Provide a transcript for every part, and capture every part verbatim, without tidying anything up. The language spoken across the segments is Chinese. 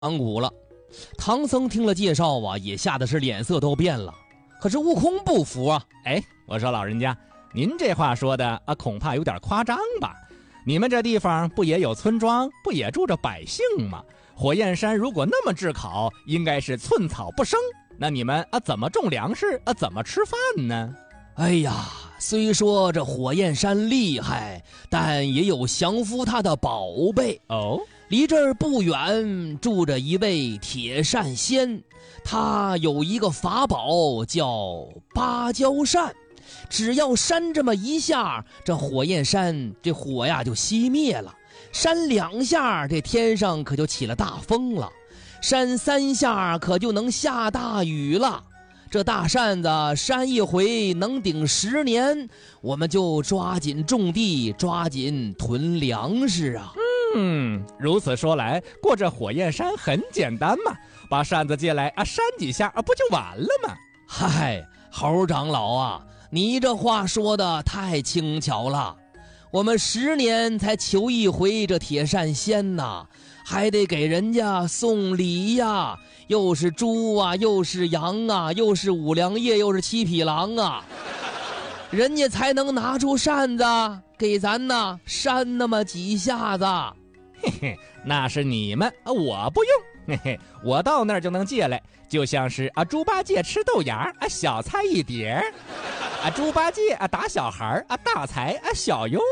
昂古了。唐僧听了介绍啊，也吓得是脸色都变了。可是悟空不服啊， 哎，我说老人家，您这话说的啊，恐怕有点夸张吧？你们这地方不也有村庄，不也住着百姓吗？火焰山如果那么炙烤，应该是寸草不生。那你们啊，怎么种粮食啊，怎么吃饭呢？ 哎呀，虽说这火焰山厉害，但也有降服他的宝贝哦。 离这儿不远住着一位铁扇仙，他有一个法宝叫芭蕉扇，只要扇这么一下，这火焰山这火呀就熄灭了；扇两下，这天上可就起了大风了；扇三下，可就能下大雨了。这大扇子扇一回能顶十年，我们就抓紧种地，抓紧囤粮食啊！ 嗯，如此说来，过这火焰山很简单嘛，把扇子借来啊，扇几下啊，不就完了吗？ 嗨，猴长老啊，你这话说的太轻巧了。我们十年才求一回这铁扇仙呐，还得给人家送礼呀，又是猪啊，又是羊啊，又是五粮液，又是七匹狼啊，人家才能拿出扇子给咱呐扇那么几下子。 嘿嘿，那是你们，我不用。嘿嘿，我到那儿就能借来，就像是啊猪八戒吃豆芽啊，小菜一碟啊，猪八戒啊打小孩啊，大材啊小用。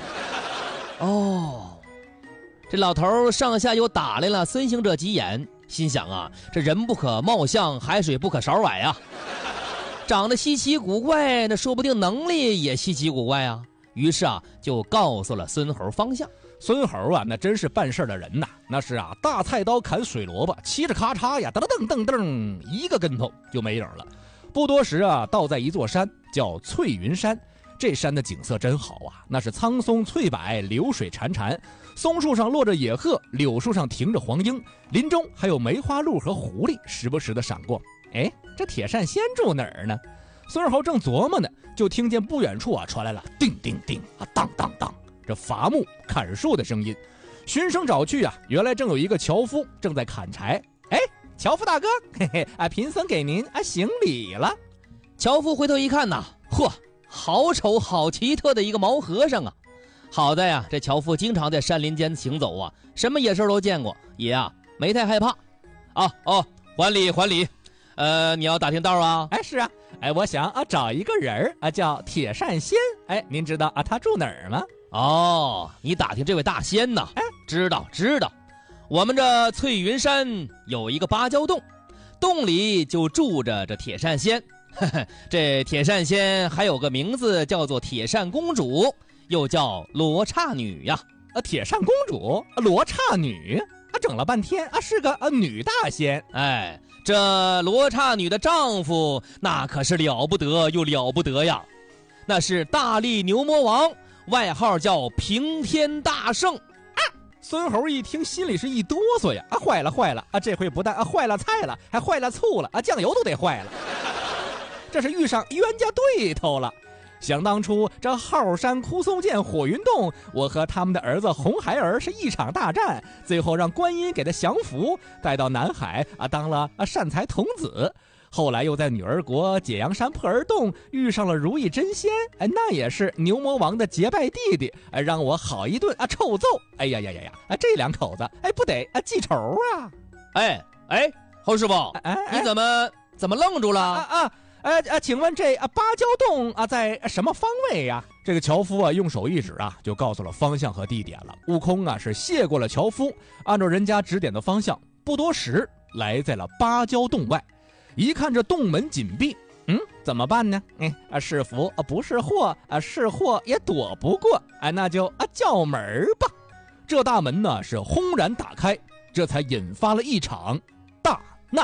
哦，这老头上下又打量了孙行者几眼，心想啊，这人不可貌相，海水不可少崴啊，长得稀奇古怪，那说不定能力也稀奇古怪啊。于是啊，就告诉了孙猴方向。 孙猴啊，那真是办事的人呐，那是啊，大菜刀砍水萝卜，嘁哧咔嚓呀，噔噔噔噔，一个跟头就没影了。不多时啊，到在一座山，叫翠云山。这山的景色真好啊，那是苍松翠柏，流水潺潺，松树上落着野鹤，柳树上停着黄莺，林中还有梅花鹿和狐狸时不时的闪过。哎，这铁扇仙住哪儿呢？孙猴正琢磨呢，就听见不远处啊传来了叮叮叮啊当当当这伐木砍树的声音。循声找去啊，原来正有一个樵夫正在砍柴。哎，樵夫大哥，嘿嘿啊，贫僧给您啊行礼了。 樵夫回头一看呐，嚯，好丑好奇特的一个毛和尚啊！好在呀，这樵夫经常在山林间行走啊，什么野兽都见过，也啊没太害怕。啊哦，还礼还礼。呃，你要打听道啊？ 哎，是啊，哎，我想啊找一个人啊，叫铁扇仙。哎，您知道啊他住哪儿吗？ 哦，你打听这位大仙呐？哎，知道知道。我们这翠云山有一个芭蕉洞，洞里就住着这铁扇仙。呵呵，这铁扇仙还有个名字叫做铁扇公主，又叫罗刹女呀。 啊，铁扇公主，罗刹女，啊，整了半天啊是个啊女大仙。 哎，这罗刹女的丈夫那可是了不得又了不得呀，那是大力牛魔王，外号叫平天大圣。 啊，孙猴一听心里是一哆嗦呀，啊坏了坏了啊，这回不但啊坏了菜了，还坏了醋了啊，酱油都得坏了。这是遇上冤家对头了。想当初这浩山枯松涧火云洞，我和他们的儿子红孩儿是一场大战，最后让观音给他降服，带到南海啊当了啊善财童子。后来又在女儿国解阳山破儿洞遇上了如意真仙，哎，那也是牛魔王的结拜弟弟，哎，让我好一顿啊臭揍。哎呀呀呀呀，啊这两口子哎不得啊记仇啊。 哎哎，侯师傅， 哎哎你怎么怎么愣住了啊啊？呃呃，请问这啊芭蕉洞啊在什么方位呀？这个樵夫啊用手一指啊，就告诉了方向和地点了。悟空啊是谢过了樵夫，按照人家指点的方向，不多时来在了芭蕉洞外。一看这洞门紧闭，嗯，怎么办呢？哎啊是福啊不是祸啊，是祸也躲不过，哎那就啊叫门吧。这大门呢是轰然打开，这才引发了一场大难。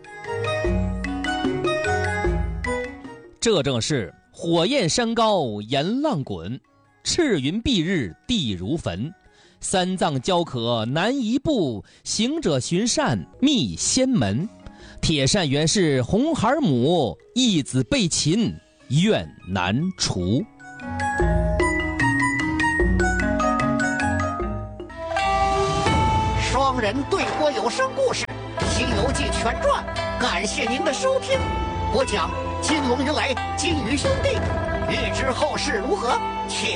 这正是火焰山高岩浪滚，赤云蔽日地如焚，三藏交可难一步，行者寻扇觅仙门。铁扇原是红孩母，一子被擒怨难除。 双人人对播有声故事《西游记全传》，感谢您的收听。播讲金龙迎来金鱼兄弟，欲知后事如何，且